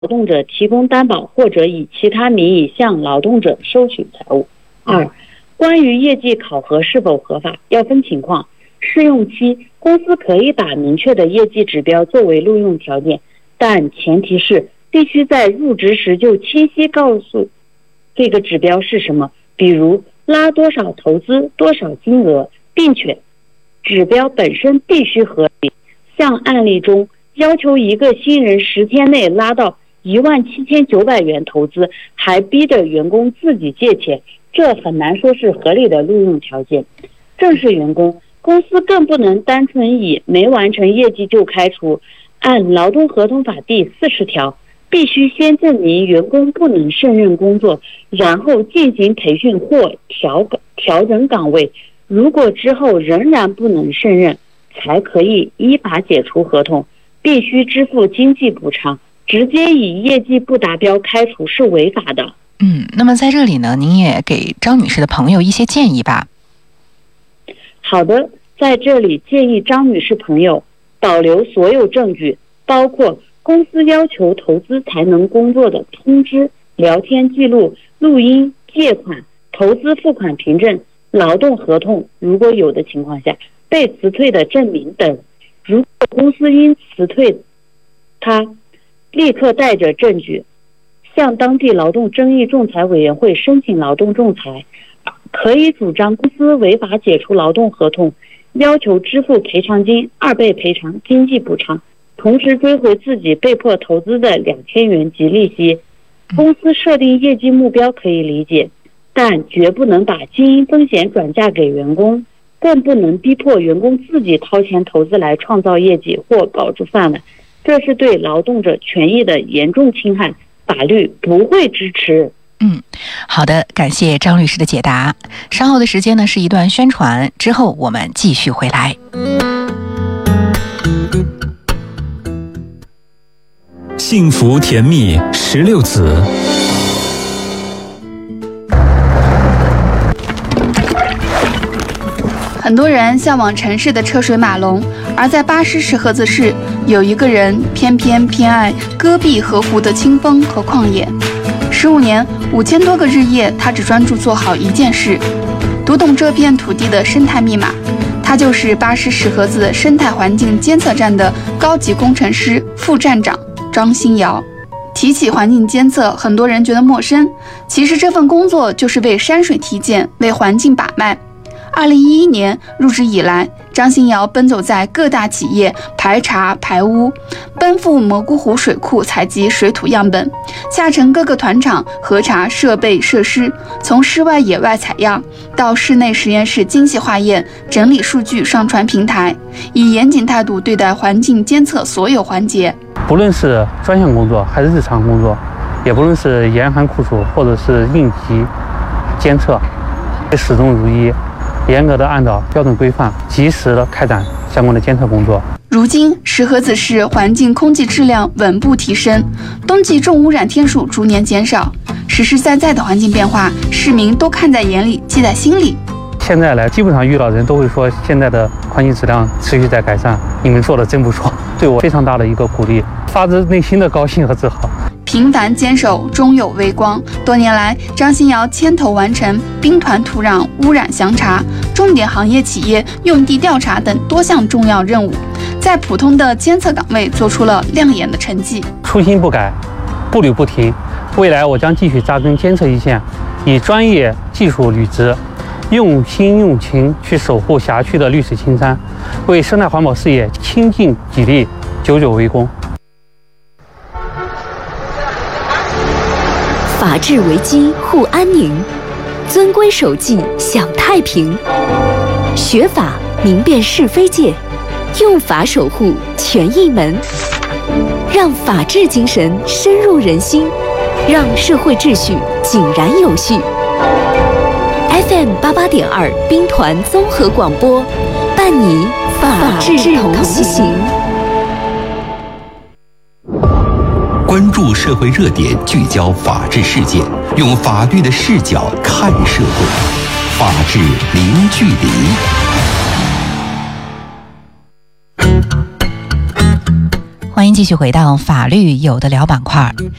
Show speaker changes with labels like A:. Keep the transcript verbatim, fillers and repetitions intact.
A: 劳动者提供担保或者以其他名义向劳动者收取财物。二、关于业绩考核是否合法，要分情况。试用期，公司可以把明确的业绩指标作为录用条件，但前提是必须在入职时就清晰告诉这个指标是什么，比如拉多少投资、多少金额，并且指标本身必须合理。像案例中要求一个新人十天内拉到一万七千九百元投资，还逼着员工自己借钱，这很难说是合理的录用条件。正式员工，公司更不能单纯以没完成业绩就开除。按劳动合同法第四十条，必须先证明员工不能胜任工作，然后进行培训或调调整岗位。如果之后仍然不能胜任，才可以依法解除合同，必须支付经济补偿。直接以业绩不达标开除是违法的。
B: 嗯，那么在这里呢，您也给张女士的朋友一些建议吧。
A: 好的，在这里建议张女士朋友保留所有证据，包括公司要求投资才能工作的通知、聊天记录、录音、借款、投资付款凭证、劳动合同，如果有的情况下被辞退的证明等。如果公司因辞退他，立刻带着证据向当地劳动争议仲裁委员会申请劳动仲裁，可以主张公司违法解除劳动合同，要求支付赔偿金二倍赔偿、经济补偿，同时追回自己被迫投资的两千元及利息。公司设定业绩目标可以理解，但绝不能把经营风险转嫁给员工，更不能逼迫员工自己掏钱投资来创造业绩或保住饭碗，这是对劳动者权益的严重侵害，法律不会支持。
B: 嗯，好的，感谢张律师的解答。稍后的时间呢是一段宣传，之后我们继续回来。
C: 幸福甜蜜十六子。
D: 很多人向往城市的车水马龙，而在巴士石河子市，有一个人偏偏偏爱戈壁河湖的清风和旷野。十五年，五千多个日夜，他只专注做好一件事，读懂这片土地的生态密码。他就是巴士石河子生态环境监测站的高级工程师、副站长张新尧。提起环境监测，很多人觉得陌生，其实这份工作就是为山水体检，为环境把脉。二零一一年入职以来，张新尧奔走在各大企业排查排污，奔赴蘑菇湖水库采集水土样本，下沉各个团场核查设备设施，从室外野外采样到室内实验室精细化验，整理数据上传平台，以严谨态度对待环境监测所有环节。
E: 不论是专项工作还是日常工作，也不论是严寒酷暑或者是应急监测，始终如一，严格的按照标准规范，及时的开展相关的监测工作。
D: 如今，石河子市环境空气质量稳步提升，冬季重污染天数逐年减少，实实在在的环境变化，市民都看在眼里，记在心里。
E: 现在来，基本上遇到人都会说，现在的环境质量持续在改善，你们做的真不错，对我非常大的一个鼓励，发自内心的高兴和自豪。
D: 平凡坚守，终有微光。多年来，张新尧牵头完成兵团土壤污染详查、重点行业企业用地调查等多项重要任务，在普通的监测岗位做出了亮眼的成绩。
E: 初心不改，步履不停，未来我将继续扎根监测一线，以专业技术履职，用心用情去守护辖区的绿水青山，为生态环保事业倾尽己力，久久为功。
F: 法治为基，护安宁；遵规守纪，享太平。学法明辨是非界，用法守护权益门，让法治精神深入人心，让社会秩序井然有序。F M 八八点二兵团综合广播，伴你法治同行。
G: 关注社会热点，聚焦法治事件，用法律的视角看社会，法治零距离。
B: 欢迎继续回到法律有的聊板块。